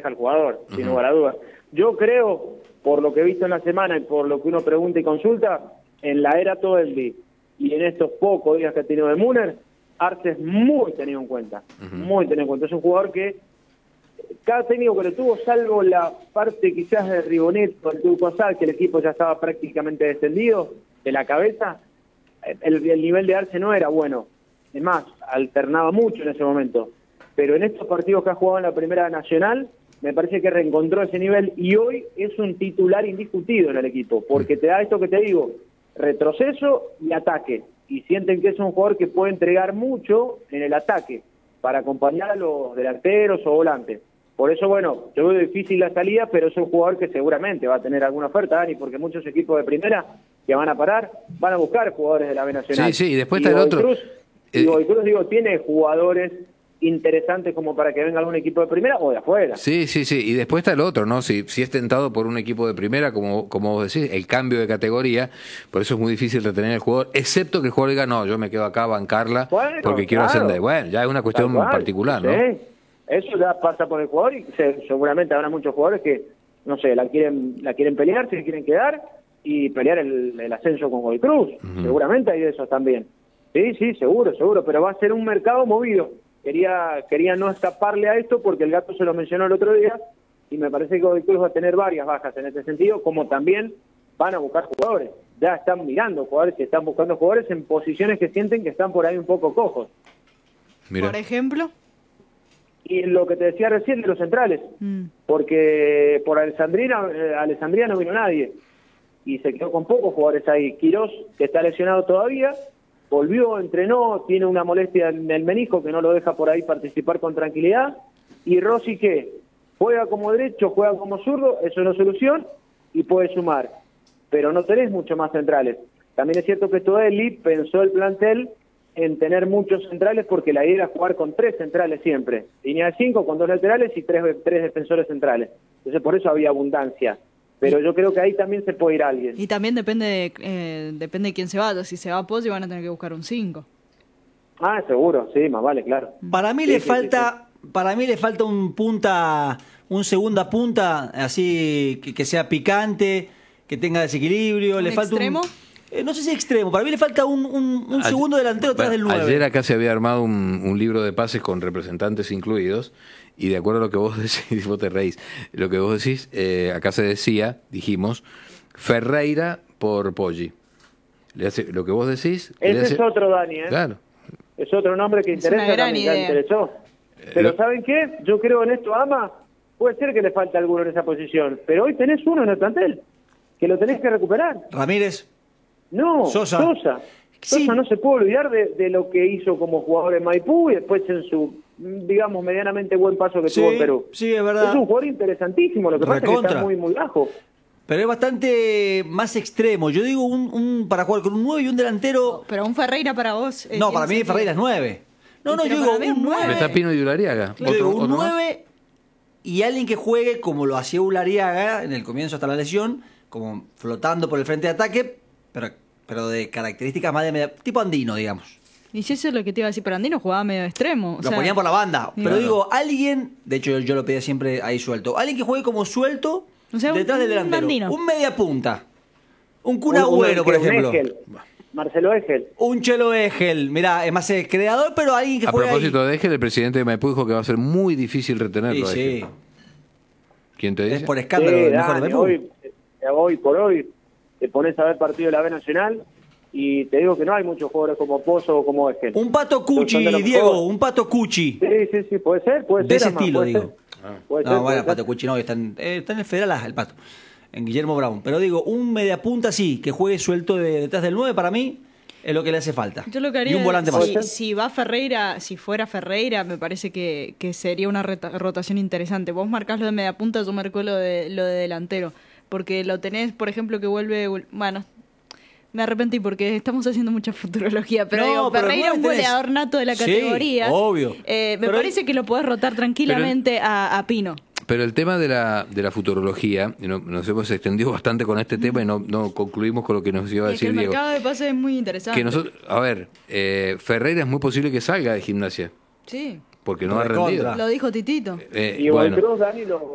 maneja el jugador, sin lugar a dudas. Yo creo, por lo que he visto en la semana y por lo que uno pregunta y consulta, en la era Toeldi y en estos pocos días que ha tenido de Müller, Arce es muy tenido en cuenta, muy tenido en cuenta. Es un jugador que cada técnico que lo tuvo, salvo la parte quizás de Ribonet o el Turco Sal, que el equipo ya estaba prácticamente descendido de la cabeza, el nivel de Arce no era bueno. Es más, alternaba mucho en ese momento. Pero en estos partidos que ha jugado en la Primera Nacional, me parece que reencontró ese nivel y hoy es un titular indiscutido en el equipo, porque te da esto que te digo, retroceso y ataque. Y sienten que es un jugador que puede entregar mucho en el ataque para acompañar a los delanteros o volantes. Por eso, bueno, yo veo difícil la salida, pero es un jugador que seguramente va a tener alguna oferta, Dani, porque muchos equipos de primera que van a parar, van a buscar jugadores de la B Nacional. Sí, y después está el otro. Godoy Cruz, tiene jugadores interesantes como para que venga algún equipo de primera o de afuera. Sí, y después está el otro, ¿no? Si es tentado por un equipo de primera, como vos decís, el cambio de categoría, por eso es muy difícil retener al jugador, excepto que el jugador diga, no, yo me quedo acá a bancarla porque quiero ascender. Bueno, ya es una cuestión particular, ¿no? Sí. Eso ya pasa por el jugador y seguramente habrá muchos jugadores que, no sé, la quieren pelear, se quieren quedar y pelear el ascenso con Godoy Cruz. Seguramente hay de esos también. Sí, seguro, pero va a ser un mercado movido. Quería no escaparle a esto porque el Gato se lo mencionó el otro día y me parece que Godoy Cruz va a tener varias bajas en este sentido, como también van a buscar jugadores. Ya están mirando jugadores y están buscando jugadores en posiciones que sienten que están por ahí un poco cojos. Mira. Por ejemplo. Y lo que te decía recién de los centrales, porque por Alessandria no vino nadie y se quedó con pocos jugadores ahí. Quirós, que está lesionado todavía, volvió, entrenó, tiene una molestia en el menisco que no lo deja por ahí participar con tranquilidad. Y Rossi, que juega como derecho, juega como zurdo, eso es una solución y puede sumar. Pero no tenés mucho más centrales. También es cierto que Toelli pensó el plantel en tener muchos centrales porque la idea era jugar con 3 centrales siempre. Línea de 5 con 2 laterales y 3 defensores centrales. Entonces por eso había abundancia. Pero yo creo que ahí también se puede ir alguien. Y también depende de quién se vaya. Si se va Pozzi van a tener que buscar un 5. Ah, seguro, sí, más vale, claro. Para mí le falta un punta, un segunda punta, así que sea picante, que tenga desequilibrio. ¿Le falta extremo? No sé si extremo, para mí le falta un segundo delantero atrás del 9. Ayer acá se había armado un libro de pases con representantes incluidos, y de acuerdo a lo que vos decís, vos te reís, lo que vos decís, acá se dijimos, Ferreira por Poggi. Lo que vos decís... Ese es otro, Dani, ¿eh? Claro. Es otro nombre que interesa, también ya interesó. Pero ¿saben qué? Yo creo en esto, Ama, puede ser que le falte alguno en esa posición, pero hoy tenés uno en el plantel, que lo tenés que recuperar. Ramírez. No, Sosa. Sí. Sosa no se puede olvidar de lo que hizo como jugador en Maipú y después en su, digamos, medianamente buen paso que tuvo en Perú. Sí, es verdad. Es un jugador interesantísimo, lo que pasa es que está muy, muy bajo. Pero es bastante más extremo. Yo digo para jugar con un 9 y un delantero... Pero un Ferreira para vos... No, para mí Ferreira es 9. No, yo digo un 9. Está Pino y Ulariaga. Claro, un 9 y alguien que juegue como lo hacía Ulariaga en el comienzo hasta la lesión, como flotando por el frente de ataque, pero de características más de media, tipo Andino, digamos. Y si eso es lo que te iba a decir, pero Andino jugaba medio extremo. Lo ponían por la banda. Pero digo, alguien, de hecho yo lo pedía siempre ahí suelto, alguien que juegue como suelto, o sea, detrás del delantero. Andino. Un media punta. Un Kun Agüero, por ejemplo. Marcelo Egel. Un Chelo Egel. Mirá, es más creador, pero alguien que juegue. A propósito de Egel, el presidente de Maipú dijo que va a ser muy difícil retenerlo. Sí. ¿Quién te dice? Es por escándalo del mejor de Maipú. Hoy por hoy te pones a ver partido de la B Nacional y te digo que no hay muchos jugadores como Pozo o como Egel. Un Pato Cuchi, Diego, un Pato Cuchi. Sí, puede ser. De ese estilo, digo. Bueno, Pato Cuchi no, está en el Federal el Pato, en Guillermo Brown. Pero digo, un mediapunta sí, que juegue suelto detrás del 9, para mí es lo que le hace falta. Yo lo que haría, y un volante más. Si va Ferreira, si fuera Ferreira, me parece que sería una rotación interesante. Vos marcás lo de mediapunta, yo marco lo de delantero. Porque lo tenés, por ejemplo, que vuelve... Bueno, me arrepentí porque estamos haciendo mucha futurología, pero digo, Ferreira es un goleador nato de la categoría. Sí, obvio. Me parece que lo podés rotar tranquilamente a Pino. Pero el tema de la futurología, nos hemos extendido bastante con este tema y no concluimos con lo que nos iba a decir Diego. El mercado de pases es muy interesante. Ferreira es muy posible que salga de Gimnasia. Sí. Porque no ha rendido. Lo dijo Titito. Y bueno. Dani,